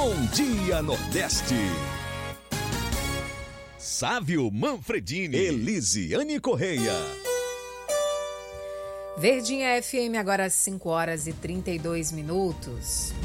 Bom Dia Nordeste. Sávio Manfredini, Elisiane Correia. Verdinha FM, agora às 5h32.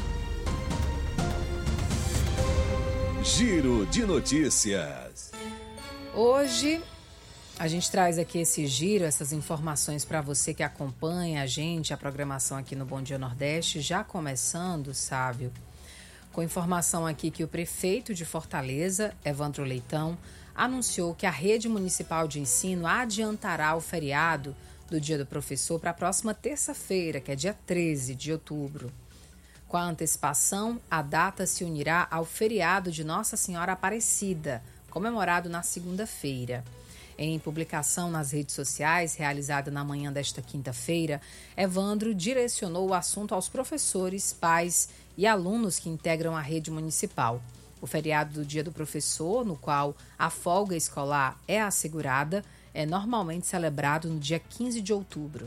Giro de notícias. Hoje a gente traz aqui esse giro, essas informações para você que acompanha a programação aqui no Bom Dia Nordeste, já começando, Sávio, com informação aqui que o prefeito de Fortaleza, Evandro Leitão, anunciou que a rede municipal de ensino adiantará o feriado do Dia do Professor para a próxima terça-feira, que é dia 13 de outubro. Com a antecipação, a data se unirá ao feriado de Nossa Senhora Aparecida, comemorado na segunda-feira. Em publicação nas redes sociais, realizada na manhã desta quinta-feira, Evandro direcionou o assunto aos professores, pais e alunos que integram a rede municipal. O feriado do Dia do Professor, no qual a folga escolar é assegurada, é normalmente celebrado no dia 15 de outubro.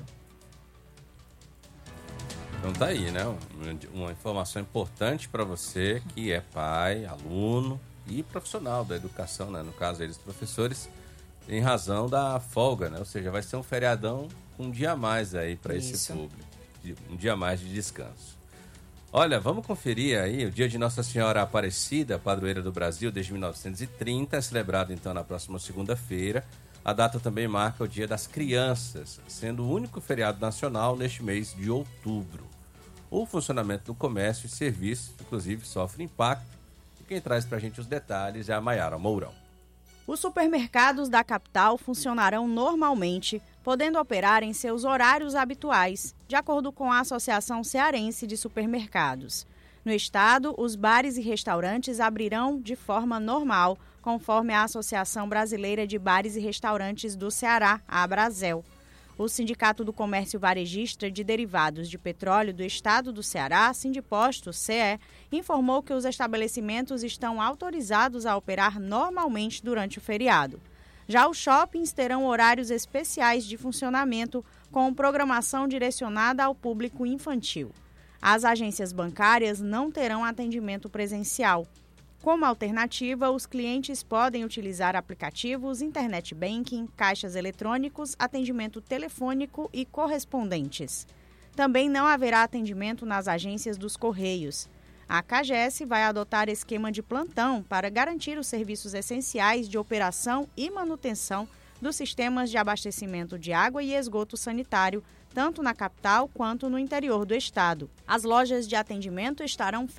Então tá aí, né? Uma informação importante para você que é pai, aluno e profissional da educação, né? No caso eles professores, em razão da folga, né? Ou seja, vai ser um feriadão com um dia a mais aí para esse público, um dia a mais de descanso. Olha, vamos conferir aí o Dia de Nossa Senhora Aparecida, padroeira do Brasil desde 1930, é celebrado então na próxima segunda-feira. A data também marca o Dia das Crianças, sendo o único feriado nacional neste mês de outubro. O funcionamento do comércio e serviços, inclusive, sofre impacto. E quem traz para a gente os detalhes é a Maiara Mourão. Os supermercados da capital funcionarão normalmente, podendo operar em seus horários habituais, de acordo com a Associação Cearense de Supermercados. No estado, os bares e restaurantes abrirão de forma normal, conforme a Associação Brasileira de Bares e Restaurantes do Ceará, a Abrasel. O Sindicato do Comércio Varejista de Derivados de Petróleo do Estado do Ceará, Sindiposto, CE, informou que os estabelecimentos estão autorizados a operar normalmente durante o feriado. Já os shoppings terão horários especiais de funcionamento, com programação direcionada ao público infantil. As agências bancárias não terão atendimento presencial. Como alternativa, os clientes podem utilizar aplicativos, internet banking, caixas eletrônicos, atendimento telefônico e correspondentes. Também não haverá atendimento nas agências dos Correios. A CAGES vai adotar esquema de plantão para garantir os serviços essenciais de operação e manutenção dos sistemas de abastecimento de água e esgoto sanitário, tanto na capital quanto no interior do estado. As lojas de atendimento estarão